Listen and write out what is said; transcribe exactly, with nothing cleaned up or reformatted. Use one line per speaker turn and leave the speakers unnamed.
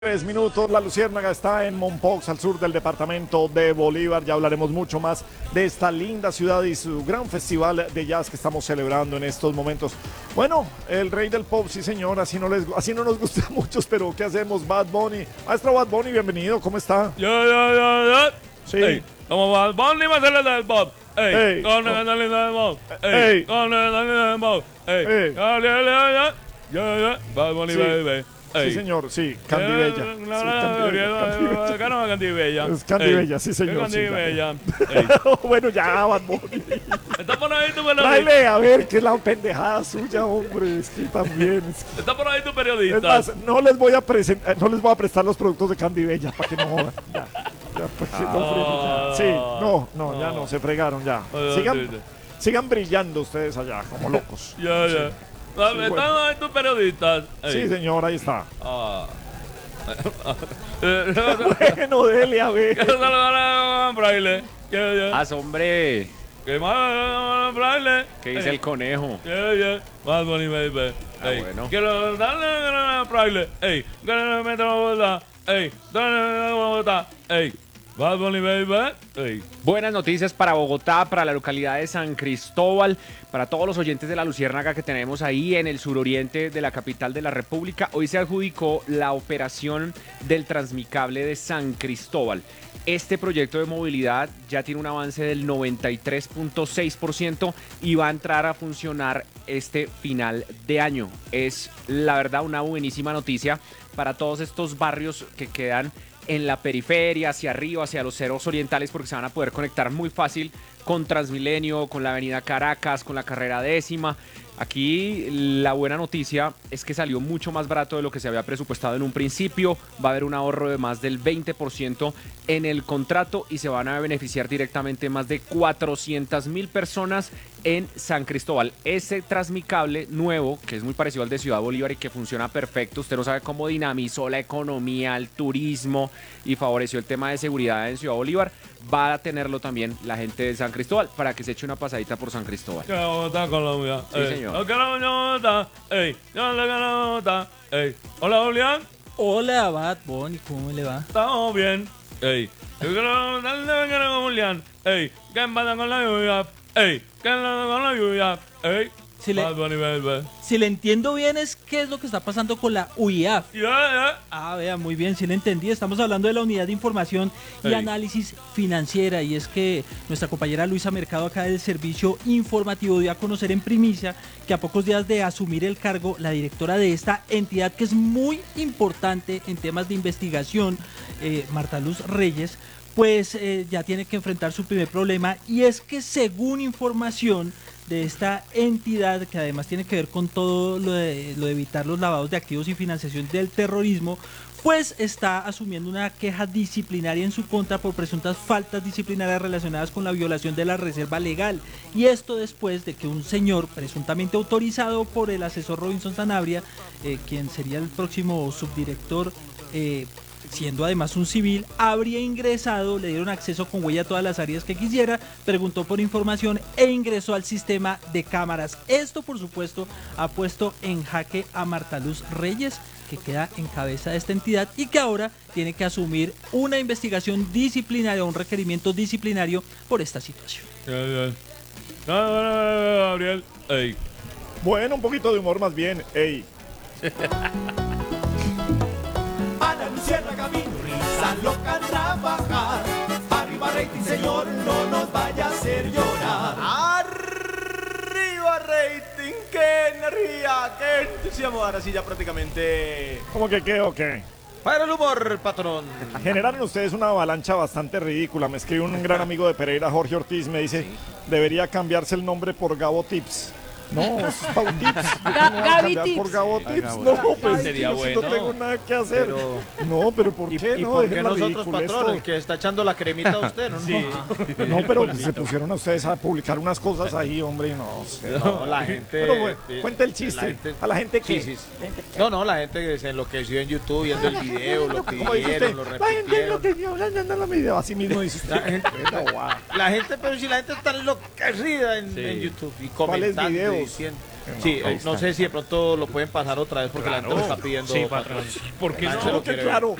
Tres minutos, la Luciérnaga está en Mompox, al sur del departamento de Bolívar. Ya hablaremos mucho más de esta linda ciudad y su gran festival de jazz que estamos celebrando en estos momentos. Bueno, el rey del pop, sí señor, así no, les, así no nos gusta a muchos, pero ¿qué hacemos? Bad Bunny. Maestro Bad Bunny, bienvenido, ¿cómo está?
Ya, ya, ya, ya.
Sí.
Ey, como Bad Bunny va a ser el del pop. Ey,
Ey,
con
oh.
el del pop.
Ey.
Ey, con el del pop. Ey,
Ey.
ya, ya, ya, ya. Ya, ya, Bad Bunny,
Sí.
baby.
Sí señor, sí, Candy Bella. Sí, Candy Bella, Candy
Candy Bella.
Es Candy Bella, sí señor.
Candy
sí, ya.
Bella.
Bueno, ya, Bad Bunny.
Está por ahí tu periodista.
Tráele, a ver, qué es la pendejada suya, hombre, es que también. Es que...
Está por ahí tu
Es
periodista.
más, no les voy a presentar, no les voy a prestar los productos de Candy Bella para que no jodan. Ya, ya, pues, no freguen, ya. Sí, no, no, ya no, se fregaron ya. Sigan, sigan brillando ustedes allá como locos.
Ya, ya.
Sí.
Están
Sí, bueno.
ahí tus periodistas.
Sí, señor, ahí está.
Ah.
Bueno, dele a ver.
Quiero saludar a Braille. ¿Qué
¡Haz, hombre!
más, Braille?
¿Qué dice el conejo?
Yeah, yeah. Bad Bunny, baby.
Ah,
Ey,
bueno.
quiero darle a Braille. Ey, que me meto la bola. Ey, dale la bola. Ey, Bad Bunny, baby. Ey.
Buenas noticias para Bogotá, para la localidad de San Cristóbal, para todos los oyentes de la Luciérnaga que tenemos ahí en el suroriente de la capital de la República. Hoy se adjudicó la operación del Transmicable de San Cristóbal. Este proyecto de movilidad ya tiene un avance del noventa y tres punto seis por ciento y va a entrar a funcionar este final de año. Es la verdad una buenísima noticia para todos estos barrios que quedan en la periferia, hacia arriba, hacia los cerros orientales, porque se van a poder conectar muy fácil con Transmilenio, con la avenida Caracas, con la carrera décima. Aquí la buena noticia es que salió mucho más barato de lo que se había presupuestado en un principio. Va a haber un ahorro de más del veinte por ciento en el contrato y se van a beneficiar directamente más de cuatrocientas mil personas en San Cristóbal. Ese Transmicable nuevo, que es muy parecido al de Ciudad Bolívar y que funciona perfecto, usted no sabe cómo dinamizó la economía, el turismo y favoreció el tema de seguridad en Ciudad Bolívar, va a tenerlo también la gente de San Cristóbal para que se eche una pasadita por San Cristóbal.
Que Bogotá, Colombia.
Sí,
Ey,
señor.
yo quiero Bogotá. Ey, yo le quiero Bogotá. Ey, hola, Julián.
Hola, Bad Bunny, ¿cómo le va?
Estamos bien. Ey, yo quiero darle quiero Julián. Ey, ¿qué pasa con la lluvia? Ey, ¿qué pasa con la lluvia? Ey,
Si le,
Bad Bunny, baby.
si le entiendo bien es qué es lo que está pasando con la U I A F.
Ya, ya.
Ah, vea, muy bien, sí le entendí. Estamos hablando de la Unidad de Información y
Ey.
Análisis Financiera. Y es que nuestra compañera Luisa Mercado, acá del Servicio Informativo, dio a conocer en primicia que a pocos días de asumir el cargo, la directora de esta entidad, que es muy importante en temas de investigación, eh, Marta Luz Reyes, pues eh, ya tiene que enfrentar su primer problema. Y es que según información de esta entidad, que además tiene que ver con todo lo de, lo de evitar los lavados de activos y financiación del terrorismo, pues está asumiendo una queja disciplinaria en su contra por presuntas faltas disciplinarias relacionadas con la violación de la reserva legal. Y esto después de que un señor presuntamente autorizado por el asesor Robinson Sanabria, eh, quien sería el próximo subdirector, eh, siendo además un civil, habría ingresado, le dieron acceso con huella a todas las áreas que quisiera, preguntó por información e ingresó al sistema de cámaras. Esto, por supuesto, ha puesto en jaque a Marta Luz Reyes, que queda en cabeza de esta entidad y que ahora tiene que asumir una investigación disciplinaria, un requerimiento disciplinario por esta situación.
Ya, ya. Ya, ya, ya, Gabriel. Ey.
Bueno, un poquito de humor más bien, ey.
A la Luciérnaga vino risa loca a trabajar. Arriba rating, señor, no nos vaya a hacer llorar. Arriba rating, qué energía, qué entusiasmo. Ahora sí ya prácticamente
¿Cómo que qué o qué?
para el humor, patrón.
Generaron ustedes una avalancha bastante ridícula. Me escribe un gran amigo de Pereira, Jorge Ortiz, me dice, debería cambiarse el nombre por Gabo Tips. No, es Pau Tips. ¿Por qué
Ga-
me voy a
Gaby
cambiar
Tips.
por Gabo
Ah,
Tips?
Gabo
No,
Tips.
pues
Sería
yo sí no
bueno.
tengo nada que hacer.
Pero-
No, pero ¿por
¿Y,
qué?
y
no,
por
dejen
qué
la
nosotros,
ridiculez,
patrón, el
todo.
que está echando la cremita a usted? No,
Sí.
No, pero se pusieron a ustedes a publicar unas cosas ahí, hombre, y no sé.
No, la gente...
Pero bueno,
eh,
cuente el
la
chiste.
gente-
A la gente
Sí,
que...
sí, sí. No, no, la gente se enloqueció en YouTube viendo el video, lo
¿Cómo dice
pidieron,
usted?
lo
La gente lo
repitieron.
que vio, ya, ya, ya, la video. Así mismo dice usted.
La gente,
Qué bobada.
la gente, pero si la gente está enloquecida en,
Sí.
en YouTube y
¿Cuáles
comentando y
videos?
diciendo.
Sí, eh, no
está.
sé si de pronto lo pueden pasar otra vez porque la gente lo está pidiendo.
Sí, patrón. ¿Por qué
Nacho
no?
lo
¿Cómo que
quiere
claro?